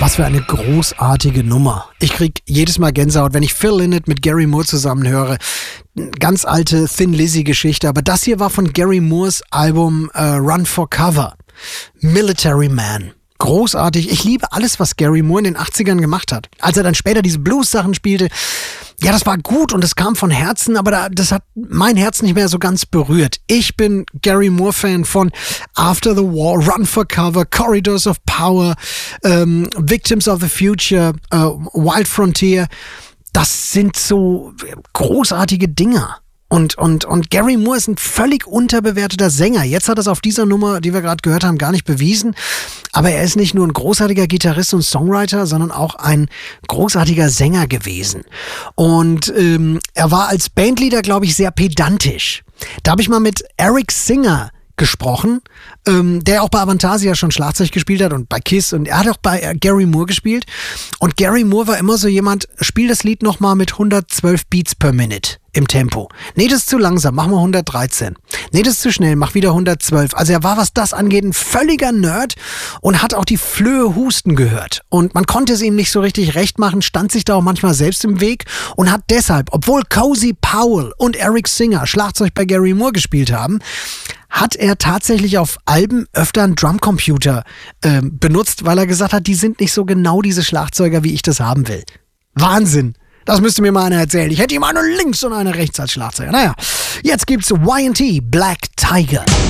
Was für eine großartige Nummer. Ich krieg jedes Mal Gänsehaut, wenn ich Phil Lynott mit Gary Moore zusammen höre. Ganz alte Thin Lizzy-Geschichte, aber das hier war von Gary Moores Album Run for Cover. Military Man. Großartig. Ich liebe alles, was Gary Moore in den 80ern gemacht hat. Als er dann später diese Blues-Sachen spielte, ja, das war gut und es kam von Herzen, aber das hat mein Herz nicht mehr so ganz berührt. Ich bin Gary Moore-Fan von After the War, Run for Cover, Corridors of Power, Victims of the Future, Wild Frontier. Das sind so großartige Dinger. Und Gary Moore ist ein völlig unterbewerteter Sänger. Jetzt hat er es auf dieser Nummer, die wir gerade gehört haben, gar nicht bewiesen. Aber er ist nicht nur ein großartiger Gitarrist und Songwriter, sondern auch ein großartiger Sänger gewesen. Und er war als Bandleader, glaube ich, sehr pedantisch. Da habe ich mal mit Eric Singer gesprochen, der auch bei Avantasia schon Schlagzeug gespielt hat und bei Kiss, und er hat auch bei Gary Moore gespielt. Und Gary Moore war immer so jemand, spiel das Lied nochmal mit 112 Beats per Minute im Tempo. Nee, das ist zu langsam, mach mal 113. Nee, das ist zu schnell, mach wieder 112. Also er war, was das angeht, ein völliger Nerd und hat auch die Flöhe husten gehört. Und man konnte es ihm nicht so richtig recht machen, stand sich da auch manchmal selbst im Weg und hat deshalb, obwohl Cozy Powell und Eric Singer Schlagzeug bei Gary Moore gespielt haben, hat er tatsächlich auf Alben öfter einen Drumcomputer benutzt, weil er gesagt hat, die sind nicht so genau diese Schlagzeuger, wie ich das haben will. Wahnsinn! Das müsste mir mal einer erzählen. Ich hätte ihm eine links und eine rechts als Schlagzeuger. Naja, jetzt gibt's Y&T, Black Tiger.